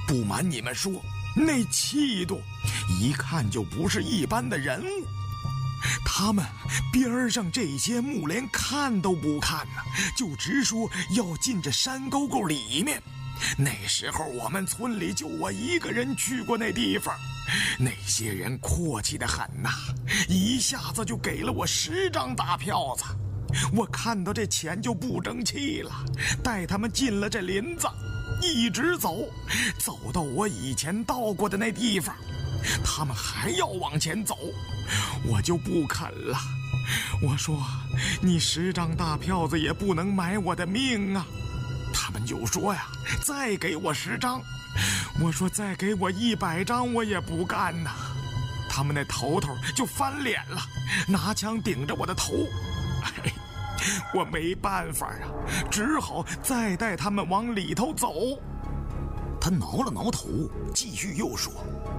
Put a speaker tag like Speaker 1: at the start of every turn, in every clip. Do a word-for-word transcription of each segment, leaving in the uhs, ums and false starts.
Speaker 1: 不瞒你们说，那气度一看就不是一般的人物。他们边上这些木连看都不看呢，就直说要进这山沟沟里面。那时候我们村里就我一个人去过那地方，那些人阔气得很呐，一下子就给了我十张大票子。我看到这钱就不争气了，带他们进了这林子，一直走，走到我以前到过的那地方，他们还要往前走，我就不肯了。我说，你十张大票子也不能买我的命啊。他们就说呀，再给我十张。我说，再给我一百张我也不干呐。他们那头头就翻脸了，拿枪顶着我的头。哎，我没办法啊，只好再带他们往里头走。
Speaker 2: 他挠了挠头，继续又说，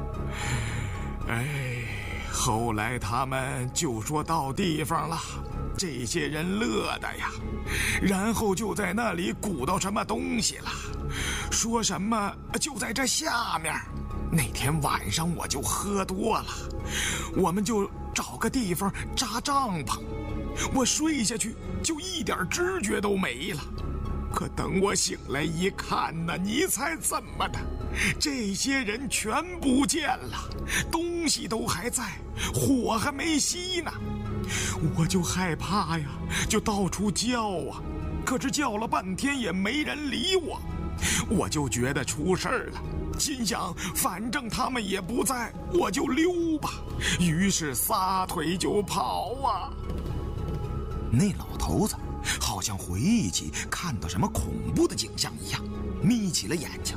Speaker 1: 哎，后来他们就说到地方了，这些人乐的呀，然后就在那里鼓捣什么东西了，说什么就在这下面。那天晚上我就喝多了，我们就找个地方扎帐篷，我睡下去就一点知觉都没了。可等我醒来一看呢，你猜怎么的？这些人全不见了，东西都还在，火还没熄呢。我就害怕呀，就到处叫啊，可是叫了半天也没人理我，我就觉得出事儿了，心想反正他们也不在，我就溜吧，于是撒腿就跑啊。
Speaker 2: 那老头子好像回忆起看到什么恐怖的景象一样，眯起了眼睛。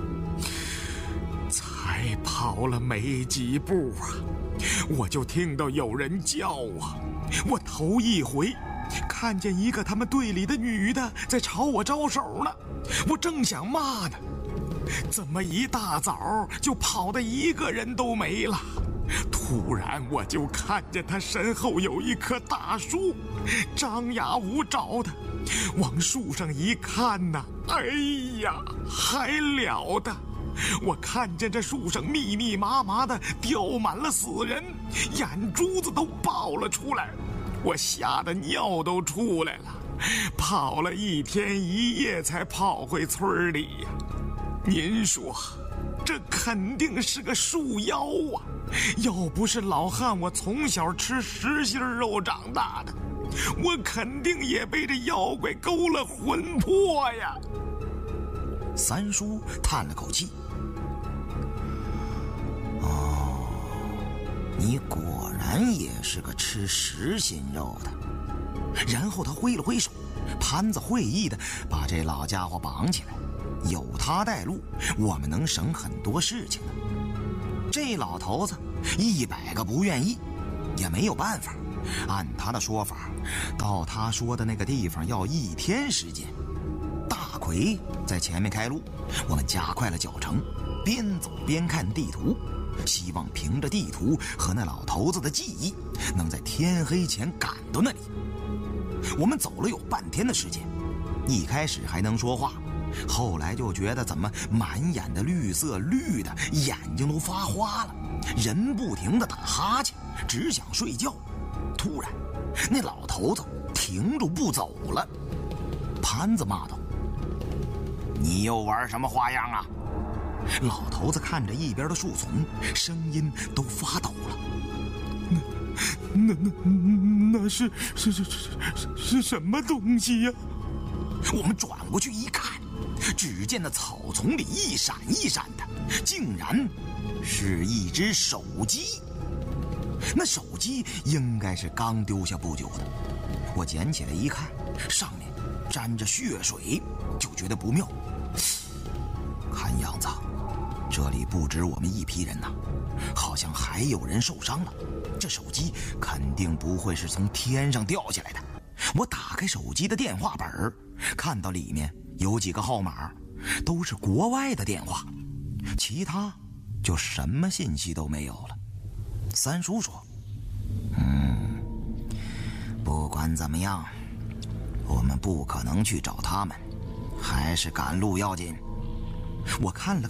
Speaker 1: 才跑了没几步啊，我就听到有人叫啊，我头一回看见一个他们队里的女的在朝我招手呢，我正想骂呢，怎么一大早就跑的一个人都没了。突然我就看见他身后有一棵大树，张牙舞爪的，往树上一看呐，哎呀，还了得！我看见这树上密密麻麻的吊满了死人，眼珠子都爆了出来，我吓得尿都出来了，跑了一天一夜才跑回村里呀。您说这肯定是个树妖啊，要不是老汉我从小吃实心肉长大的，我肯定也被这妖怪勾了魂魄呀。
Speaker 2: 三叔叹了口气，哦，你果然也是个吃实心肉的。然后他挥了挥手，潘子会意的把这老家伙绑起来，有他带路，我们能省很多事情的。这老头子一百个不愿意，也没有办法。按他的说法，到他说的那个地方要一天时间。大奎在前面开路，我们加快了脚程，边走边看地图，希望凭着地图和那老头子的记忆，能在天黑前赶到那里。我们走了有半天的时间，一开始还能说话，后来就觉得怎么满眼的绿色绿的，眼睛都发花了，人不停地打哈欠，只想睡觉。突然那老头子停住不走了，潘子骂道：你又玩什么花样啊？老头子看着一边的树丛，声音都发抖了。那那那那是是是是是什么东西呀？我们转过去一看，只见那草丛里一闪一闪的，竟然是一只手机。那手机应该是刚丢下不久的，我捡起来一看，上面沾着血水，就觉得不妙。看样子这里不止我们一批人呐，好像还有人受伤了。这手机肯定不会是从天上掉下来的。我打开手机的电话本，看到里面有几个号码，都是国外的电话，其他就什么信息都没有了。三叔说：嗯，不管怎么样，我们不可能去找他们，还是赶路要紧。我看了看